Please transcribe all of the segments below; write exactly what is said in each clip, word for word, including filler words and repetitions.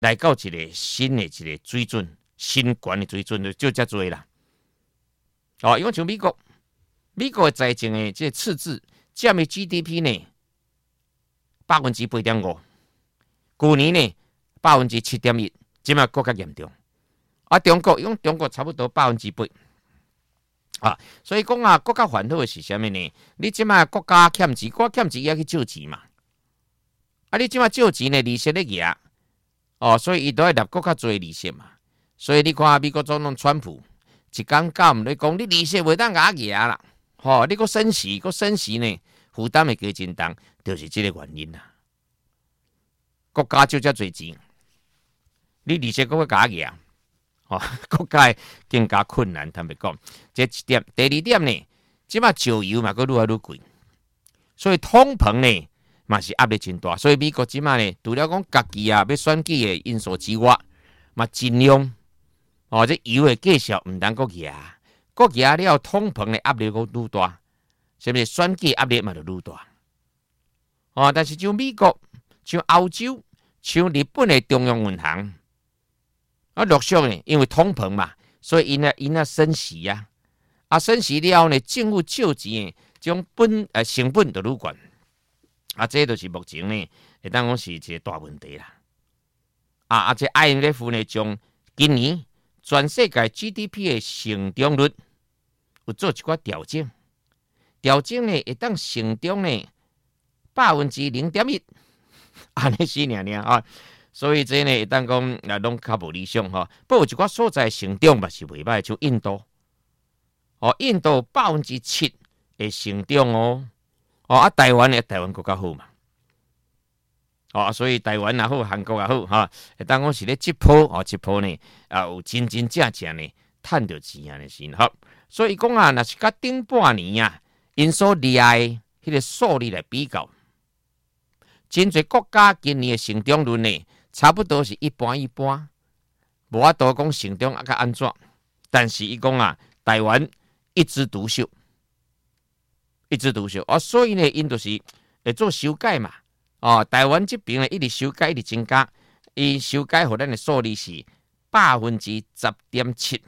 来到一个新的一个水准，新悬的水准就遮多啦。哦，因为像美国，美国的财政的这个赤字占的 G D P 呢，百分之八点五，去年呢百分之七点一，即嘛更加严重。啊，中国因为中国差不多百分之八。啊，所以讲啊，国家烦恼的是啥物呢？你即马国家欠钱，国家欠钱也去借钱嘛。啊，你即马借钱呢，利息咧压，哦，所以伊都要纳国较侪利息嘛。所以你看美国总统川普一讲到毋咧讲，你利息袂当甲压啦，吼、哦，你个升息，个升息呢，负担会加真重，就是即个原因啦。国家借遮侪钱，你利息搁甲压。哦，国家更加困难，坦白讲，这一点。第二点呢，即马石油嘛，佫愈来愈贵，所以通膨呢嘛是压力真大。所以美国即马呢，除了讲家己啊要选举的因素之外，嘛尽量哦，这油的价格毋通佫压，佫压了通膨的压力佫愈大，是不是？选举压力嘛就愈大。哦，但是像美国、像欧洲、像日本的中央银行。啊，陆续呢，因为通膨嘛，所以因啊因啊升息啊，啊升息了后呢，政府借钱将本呃成本就愈悬，啊，这就是目前呢，会当讲是一个大问题啦。啊啊，这 I M F 呢，将今年全世界 G D P 的成长率有做一寡调整，调整呢会当成长呢百分之零点一，安尼是尔尔啊。所以这呢，会当讲啊，拢较无理想吼。不过有一寡所在成长嘛是袂歹，像印度，哦，印度百分之七的成长哦，哦啊，台湾呢，台湾更较好嘛，哦，所以台湾也好，韩国也好，哈，会当讲是咧这波哦，这波呢啊有真真正正呢趁到钱啊的先好。所以讲啊，若是甲顶半年啊，因所立的迄个数字来比较，真侪国家今年的成长率呢。差不多是一般一般，无法度讲成长啊，较安怎？但是伊讲啊，台湾一枝独秀，一枝独秀啊，所以呢，因就是会做修改嘛。哦，台湾这边呢一直修改，一直增加，伊修改互咱的数字是百分之十点七，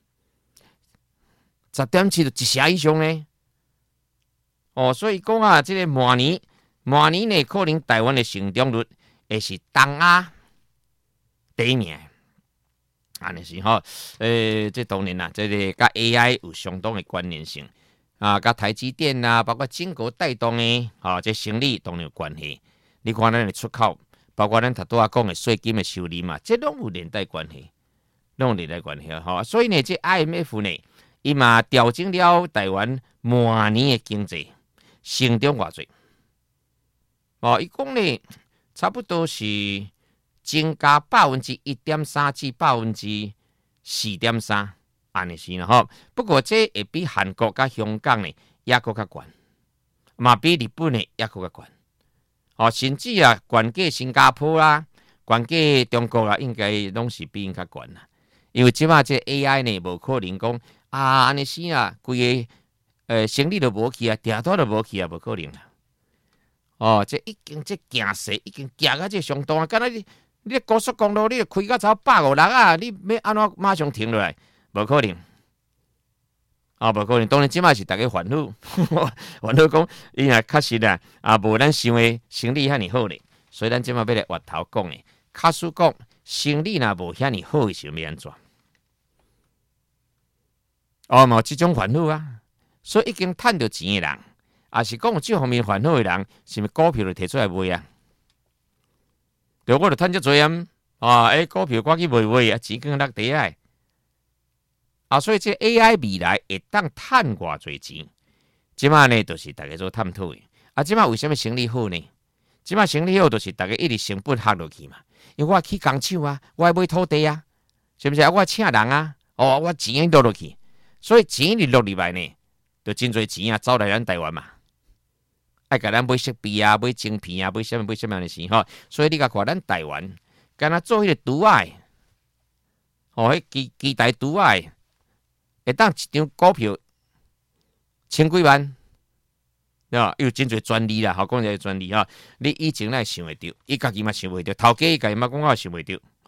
十点七就一成以上呢。哦，所以讲啊，这个明年，明年呢，可能台湾的成长率。会是东亚第一名，安尼是吼。诶、欸，这当然啦，这个甲 A I 有相当的关联性啊，甲台积电啊，包括中国带动的，啊，这生理当然有关系。你看咱的出口，包括咱头拄仔讲的税金的收入嘛，这拢有连带关系，拢有连带关系吼。所以呢，这 I M F 呢，伊嘛调整了台湾明年的经济成长偌济。哦，伊讲呢。差不多是增加百分之一点三至百分之四点三，安尼是啦吼。不过这会比韩国甲香港呢也搁较悬，嘛比日本呢也搁较悬。哦，甚至啊，悬过新加坡啦，悬过中国啦，应该拢是比因较悬啦。因为即马这 A I 呢，无可能讲啊，安尼是啊，规个呃生理都无去啊，订单都无去啊，无可能啦。哦，这已经这行势已经行到这上当啊！敢若你你高速公路你开到走百五六啊，你要安怎马上停落来？无可能啊，无可能。当然，即摆是大家烦恼，烦恼讲伊若确实啊，啊无咱想的生理遐尼好咧。所以咱即摆要来挖头讲诶，假使讲生理若无遐尼好诶时候要安怎？哦，嘛有即种烦恼啊，所以已经趁到钱诶人。啊，是讲有这方面烦恼的人，是毋是股票就摕出来卖啊？对，我就趁遮侪啊！啊，诶，股票赶去卖卖啊，钱更落地啊！啊，所以这 A I 未来会当趁偌侪钱？即马呢，就是大家做探讨的。啊，即马为什么生理好呢？即马生理好，就是大家一直成本下落去嘛。因为我去工厂啊，我要买土地啊，是不是啊？我请人啊，哦，我钱落落去，所以钱一落入来呢，就真侪钱啊，走来咱台湾嘛。爱甲咱买设备啊，买晶片啊，买什么买什么的事吼，所以你甲看咱台湾，敢若做迄个拄仔，哦，迄基基台拄仔，会当一张股票千几万，啊，有真侪专利啦，好讲一个专利哈。你以前咱想会到，伊家己嘛想袂到，头家伊家己嘛讲我想袂到，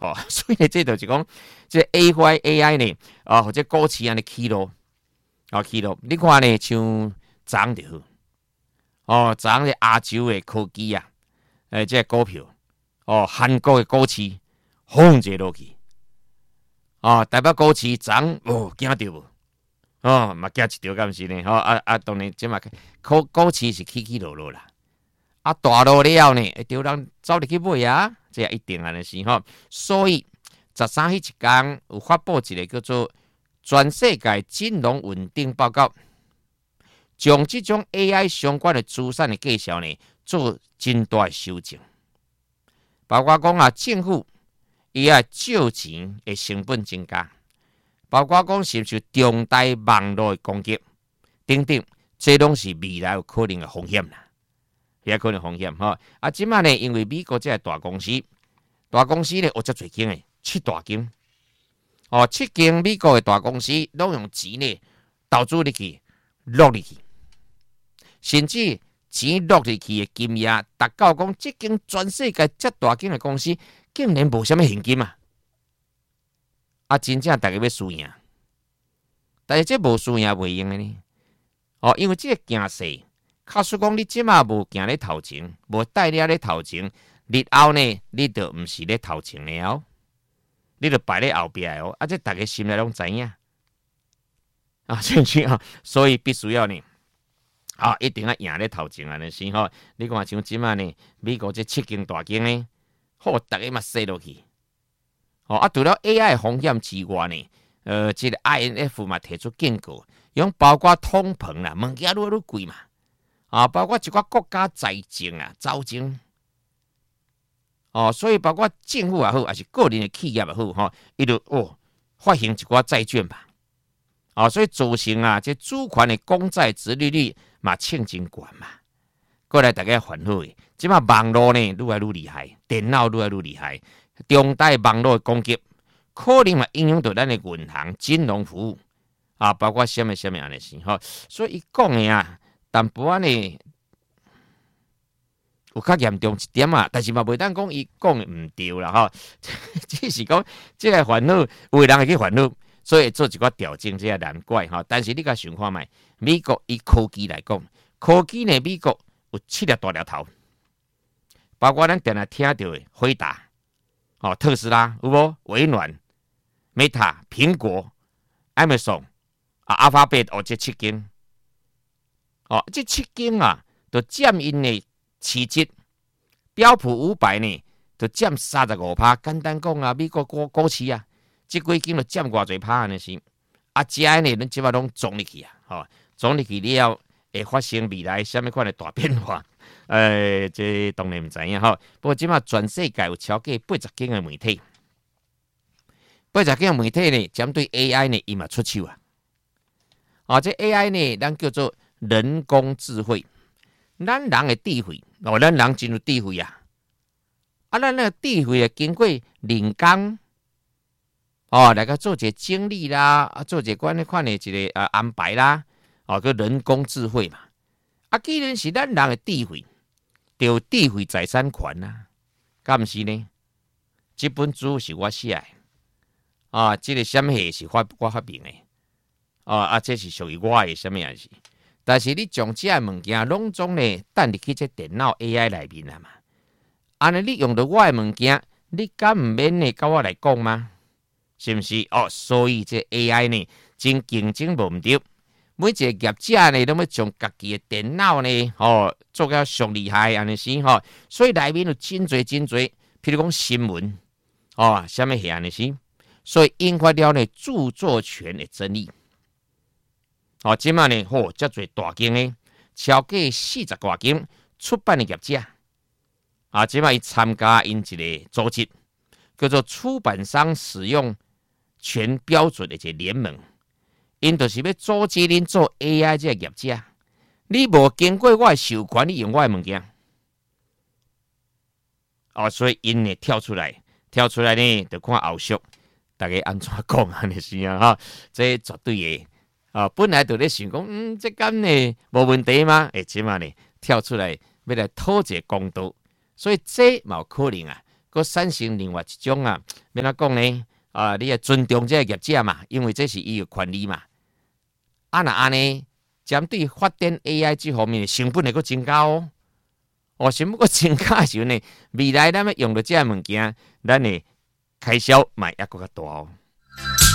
哦，所以呢，这就是讲，这 A I A I 呢，啊，或者股市安尼起落，啊起落，你看呢，像涨就好，哦，涨的亚洲的科技啊，诶，这股票，哦，韩国的股市轰一落去，哦，台北股市涨，哦，惊到无？哦，嘛惊一条，敢毋是呢？吼、哦、啊啊，当然即嘛股股市是起起落落啦。啊，大落了呢，会着人走入去买啊，这也一定安尼是吼。所以十三迄一天有发布一个叫做《全世界金融稳定报告》，将即种 A I 相关的资产的介绍呢，做真大的修正。包括讲啊，政府伊啊借钱的成本增加，包括讲是不是重大网络的攻击等等，这拢是未来有可能的风险啦。也可能风险吼，啊，即摆呢，因为美国这个大公司，大公司呢，有遮侪间诶，七大间，哦，七间美国的大公司拢用钱呢投资入去，落入去，甚至钱落入去的金额达到讲，即间全世界遮大间的公司，竟然无啥物现金啊！啊，真正大家要输赢，但是这无输赢袂用的呢，哦，因为这个惊势。假使讲你即马无行咧头前，无带了咧头前，日后呢，你就毋是咧头前了，你就摆咧后壁哦。啊，这大家心里拢知影啊，先去啊，所以必须要呢，啊，一定要赢咧头前啊，尼先吼。你看像即马呢，美国这七间大间呢，好，大家嘛洗落去。哦，啊，除了 A I 风险之外呢，呃，这个 I M F 嘛提出警告，用包括通膨啦，物件愈来愈贵嘛。啊，包括一寡国家财政啊、招政，哦，所以包括政府也好，还是个人的企业也好，吼、哦，伊就哦发行一寡债券吧，啊、哦，所以造成啊，这主权的公债殖利率嘛，称真悬嘛。过来大家烦恼的，即马网络呢愈来愈厉害，电脑愈来愈厉害，重大网络的攻击，可能嘛影响到咱的银行、金融服务啊，包括什么什么样的事，吼、哦，所以伊讲的啊。淡薄仔呢，有较严重一点啊，但是嘛袂当讲伊讲的毋对啦吼，只是讲即个烦恼，有的人会去烦恼，所以做一寡调整，这也难怪吼。但是你甲想看觅，美国以科技来讲，科技呢美国有七粒大粒头，包括咱定定听到的辉达、哦特斯拉有无？微软、Meta、苹果、Amazon 啊、阿法贝哦这七间。哦，这七间啊，就占因的市值，标普五百呢，就占三十五趴。简单讲啊，美国股股市啊，这几间就占偌侪趴安尼是。啊，遮呢，咱即摆拢总入去啊，吼、哦，总入去了会发生未来什么款的大变化？呃，这当然唔知影吼。不过即摆全世界有超过八十间的媒体，八十间的媒体呢，针对 A I 呢，伊嘛出手啊。啊，这 A I 呢，咱叫做人工智慧，咱人的智慧，哦，咱人真有智慧啊！啊，咱那个智慧啊，经过人工，哦，来个做一个整理啦，啊，做一个款款的一个呃安排啦，哦，叫人工智慧嘛。啊，既然是咱人的智慧，就有智慧财产权啊，敢毋是呢？这本书是我写的，啊，这个什么是我我发明的，啊啊，这是属于我的什么样是？但是你将这物件拢总呢，等入去这电脑 A I 内面啊嘛。安尼你用到我的物件，你敢毋免呢？甲我来讲吗？是毋是？哦，所以这 A I 呢，真竞争无毋对。每一个业者呢，拢要将家己的电脑呢，哦，做到上厉害安尼先吼。所以内面有真侪真侪，譬如讲新闻，哦，啥物遐安尼先。所以引发了呢著作权的争议。哦，即卖呢，吼、哦，遮侪大间的，超过四十多间出版的业者，啊，即卖伊参加因一个组织，叫做出版商使用权标准的一个联盟，因就是要组织恁做 A I 这个业者，你无经过我的授权，你用我的物件，哦，所以因呢跳出来，跳出来呢，就看后续大家安怎讲安尼是啊哈，这绝对的。啊，本来就咧想讲，嗯，这间呢无问题吗？诶，即嘛呢跳出来要来讨一个公道，所以这冇可能啊， 佮产生另外一种啊，要怎讲呢？啊，你要尊重这个业者嘛，因为这是伊的权利嘛。啊，那安尼，针对发展 A I 这方面的成本会佮增加哦。哦，成本佮增加的时候呢，未来咱要用到这物件，咱的开销嘛也佮较大哦。